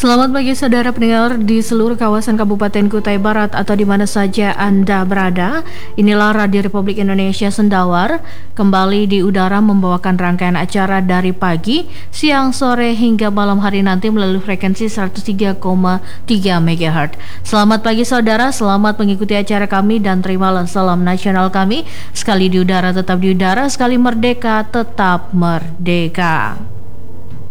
Selamat pagi saudara pendengar di seluruh kawasan Kabupaten Kutai Barat atau di mana saja Anda berada. Inilah Radio Republik Indonesia Sendawar kembali di udara membawakan rangkaian acara dari pagi, siang, sore hingga malam hari nanti melalui frekuensi 103,3 MHz. Selamat pagi saudara, selamat mengikuti acara kami dan terimalah salam nasional kami. Sekali di udara tetap di udara, sekali merdeka tetap merdeka.